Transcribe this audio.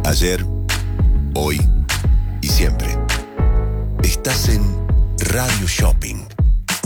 Ayer, hoy y siempre. Estás en Radio Shopping.